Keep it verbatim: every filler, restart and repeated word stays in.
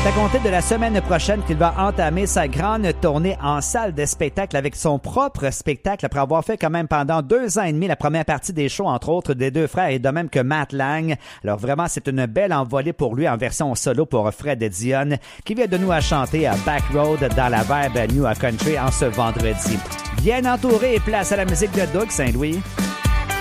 C'est à compter de la semaine prochaine qu'il va entamer sa grande tournée en salle de spectacle avec son propre spectacle après avoir fait quand même pendant deux ans et demi la première partie des shows, entre autres, des deux frères et de même que Matt Lang. Alors vraiment, c'est une belle envolée pour lui en version solo pour Fred Dionne qui vient de nous à chanter à Back Road dans la vibe New Country en ce vendredi. Bien entouré et place à la musique de Doug Saint-Louis.